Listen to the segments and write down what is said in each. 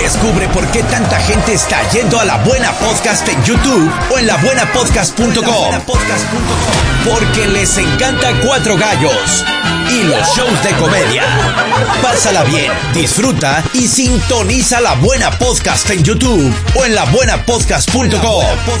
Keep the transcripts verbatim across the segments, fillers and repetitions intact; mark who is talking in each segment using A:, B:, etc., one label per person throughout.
A: Descubre por qué tanta gente está yendo a La Buena Podcast en YouTube o en la buena podcast punto com. Porque les encanta Cuatro Gallos y los shows de comedia. Pásala bien, disfruta y sintoniza La Buena Podcast en YouTube o en la buena podcast punto com.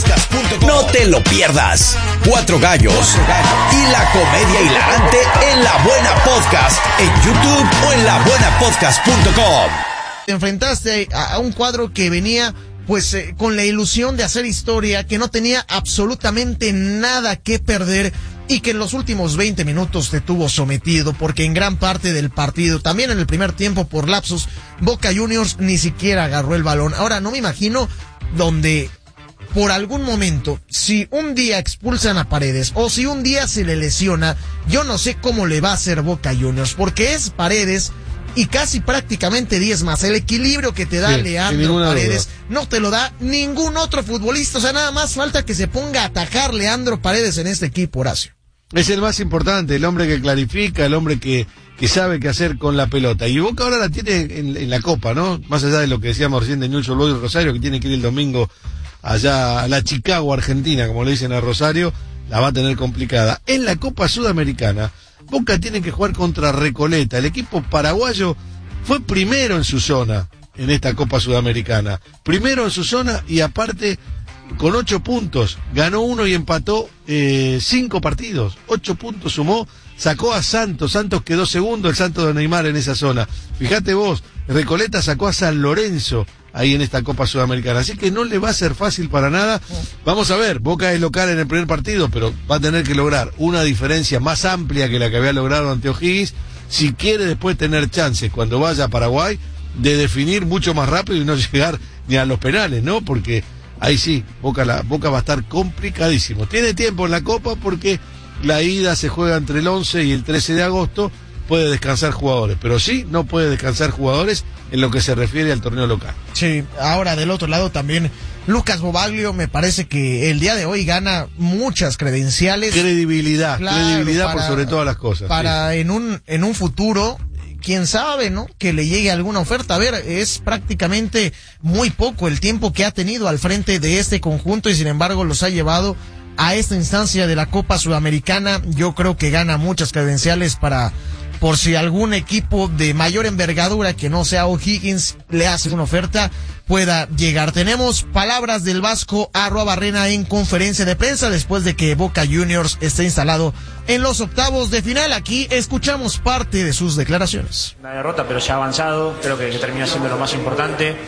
A: No te lo pierdas. Cuatro Gallos y la comedia hilarante en La Buena Podcast en YouTube o en la buena podcast punto com.
B: Te enfrentaste a un cuadro que venía pues eh, con la ilusión de hacer historia, que no tenía absolutamente nada que perder y que en los últimos veinte minutos te tuvo sometido, porque en gran parte del partido, también en el primer tiempo por lapsos, Boca Juniors ni siquiera agarró el balón. Ahora no me imagino donde por algún momento, si un día expulsan a Paredes o si un día se le lesiona, yo no sé cómo le va a hacer Boca Juniors, porque es Paredes y casi prácticamente diez más. El equilibrio que te da sí, Leandro Paredes duda. No te lo da ningún otro futbolista. O sea, nada más falta que se ponga a atajar Leandro Paredes en este equipo, Horacio.
C: Es el más importante, el hombre que clarifica, el hombre que, que sabe qué hacer con la pelota. Y Boca ahora la tiene en, en la Copa, ¿no? Más allá de lo que decíamos recién de Newell's Old Boys Rosario, que tiene que ir el domingo allá a la Chicago, Argentina, como le dicen a Rosario, la va a tener complicada. En la Copa Sudamericana, Boca tiene que jugar contra Recoleta. El equipo paraguayo fue primero en su zona en esta Copa Sudamericana. Primero en su zona y aparte con ocho puntos. Ganó uno y empató eh, cinco partidos. Ocho puntos sumó. Sacó a Santos. Santos quedó segundo, el Santos de Neymar en esa zona. Fíjate vos, Recoleta sacó a San Lorenzo ahí en esta Copa Sudamericana. Así que no le va a ser fácil para nada. Vamos a ver, Boca es local en el primer partido, pero va a tener que lograr una diferencia más amplia que la que había logrado ante O'Higgins, si quiere después tener chances cuando vaya a Paraguay de definir mucho más rápido y no llegar ni a los penales, ¿no? Porque ahí sí, Boca, la, Boca va a estar complicadísimo. Tiene tiempo en la Copa porque la ida se juega entre el once y el trece de agosto, puede descansar jugadores, pero sí no puede descansar jugadores en lo que se refiere al torneo local.
B: Sí, ahora del otro lado también Lucas Bobaglio me parece que el día de hoy gana muchas credenciales.
C: Credibilidad,
B: claro,
C: credibilidad
B: para,
C: por sobre todas las cosas.
B: Para
C: sí.
B: en un en un futuro, quién sabe, ¿no? Que le llegue alguna oferta. A ver, es prácticamente muy poco el tiempo que ha tenido al frente de este conjunto y sin embargo los ha llevado a esta instancia de la Copa Sudamericana. Yo creo que gana muchas credenciales para, por si algún equipo de mayor envergadura que no sea O'Higgins le hace una oferta, pueda llegar. Tenemos palabras del Vasco Arruabarrena en conferencia de prensa después de que Boca Juniors esté instalado en los octavos de final. Aquí escuchamos parte de sus declaraciones.
D: Una derrota, pero ya avanzado, creo que, que termina siendo lo más importante.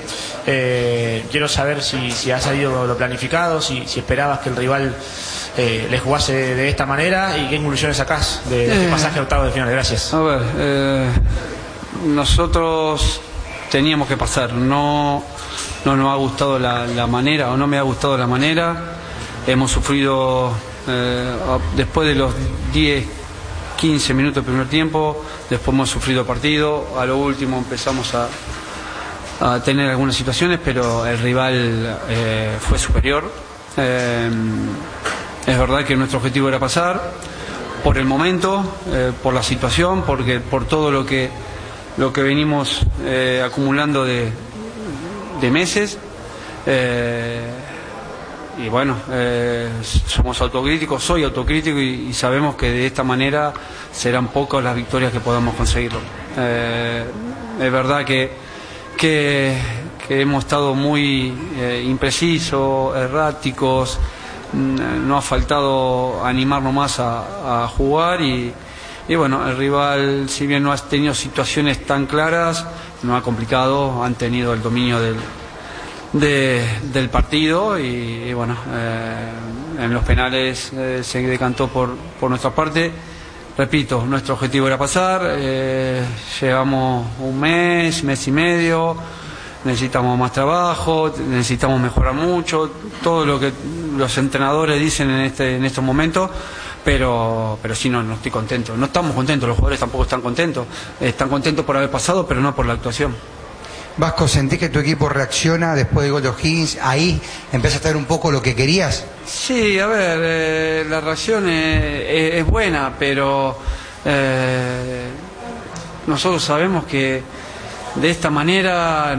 D: Eh, quiero saber si, si ha salido lo planificado, si, si esperabas que el rival eh, le jugase de, de esta manera y qué conclusiones sacás de, de este eh, pasaje a octavos de final. Gracias.
E: A ver, eh, nosotros teníamos que pasar, no, no nos ha gustado la, la manera o no me ha gustado la manera. Hemos sufrido eh, después de los diez, quince minutos del primer tiempo, después hemos sufrido partido, a lo último empezamos a, a tener algunas situaciones, pero el rival eh, fue superior. Eh, es verdad que nuestro objetivo era pasar por el momento, eh, por la situación, porque por todo lo que lo que venimos eh, acumulando de, de meses. Eh, y bueno, eh, somos autocríticos, soy autocrítico y, y sabemos que de esta manera serán pocas las victorias que podamos conseguirlo. Eh, es verdad que, que, que hemos estado muy eh, imprecisos, erráticos, no ha faltado animarnos más a, a jugar y, y bueno, el rival, si bien no ha tenido situaciones tan claras, no ha complicado, han tenido el dominio del De, del partido y, y bueno, eh, en los penales eh, se decantó por, por nuestra parte. Repito, nuestro objetivo era pasar, eh, llevamos un mes, mes y medio, necesitamos más trabajo, necesitamos mejorar mucho, todo lo que los entrenadores dicen en este en estos momentos, pero pero sí, no, no estoy contento, no estamos contentos, los jugadores tampoco están contentos, están contentos por haber pasado, pero no por la actuación.
F: Vasco, ¿sentís que tu equipo reacciona después del gol de O'Higgins? ¿Ahí empezaste a ver un poco lo que querías?
E: Sí, a ver, eh, la reacción es, es, es buena, pero eh, nosotros sabemos que de esta manera